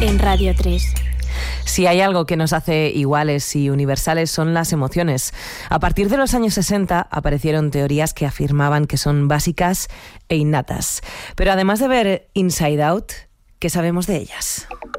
en Radio 3. Si hay algo que nos hace iguales y universales son las emociones. A partir de los años 60 aparecieron teorías que afirmaban que son básicas e innatas. Pero además de ver Inside Out, ¿qué sabemos de ellas?